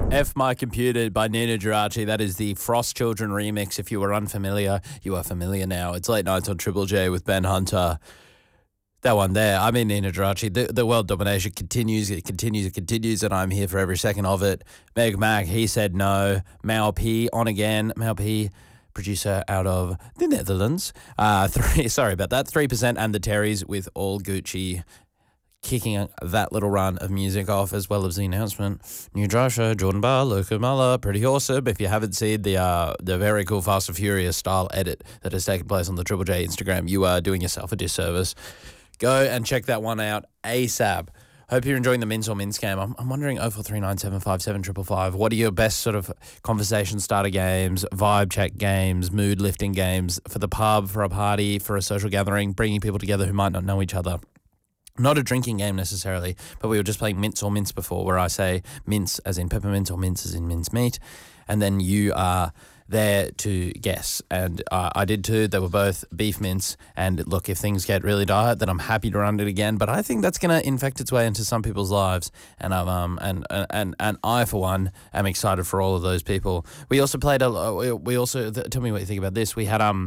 F My Computer by Nina Geraci. That is the Frost Children remix. If you were unfamiliar, you are familiar now. It's Late Nights on Triple J with Ben Hunter. That one there, I mean Nina Geraci, the world domination continues, it continues, and I'm here for every second of it. Meg Mac, he said no. Mal P, on again. Mal P, producer out of the Netherlands. Sorry about that. 3% and the Terrys with All Gucci, kicking that little run of music off, as well as the announcement. New drive show, Jordan Barr, Luca Muller, pretty awesome. If you haven't seen the very cool Fast and Furious style edit that has taken place on the Triple J Instagram, you are doing yourself a disservice. Go and check that one out ASAP. Hope you're enjoying the Mince or Mince game. I'm wondering, 0439757555, what are your best sort of conversation starter games, vibe check games, mood lifting games for the pub, for a party, for a social gathering, bringing people together who might not know each other? Not a drinking game necessarily, but we were just playing Mince or Mince before, where I say mince as in peppermint or mince as in mince meat, and then you are there to guess. And I did too. They were both beef mince. And look, if things get really dire, then I'm happy to run it again. But I think that's going to infect its way into some people's lives. And and I, for one, am excited for all of those people. We also played we also tell me what you think about this. We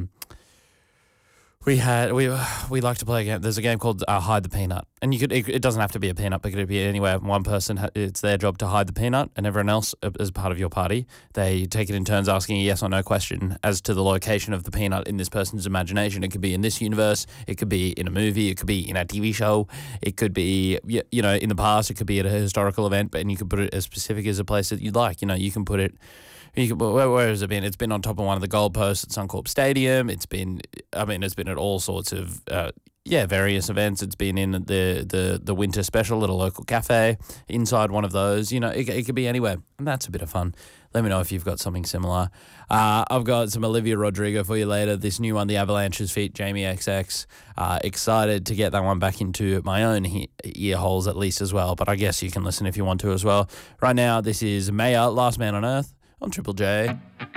like to play a game. There's a game called Hide the Peanut, and it doesn't have to be a peanut, but it could be anywhere. One person, it's their job to hide the peanut, and everyone else, as part of your party, they take it in turns asking a yes or no question as to the location of the peanut in this person's imagination. It could be in this universe, it could be in a movie, it could be in a TV show, it could be in the past, it could be at a historical event, and you could put it as specific as a place that you'd like. You can put it. Where has it been? It's been on top of one of the goalposts at Suncorp Stadium. It's been at all sorts of various events. It's been in the winter special at a local cafe, inside one of those. It could be anywhere, and that's a bit of fun. Let me know if you've got something similar. I've got some Olivia Rodrigo for you later. This new one, The Avalanche's feat, Jamie XX. Excited to get that one back into my own ear holes at least as well, but I guess you can listen if you want to as well. Right now, this is Maya, Last Man on Earth, on Triple J.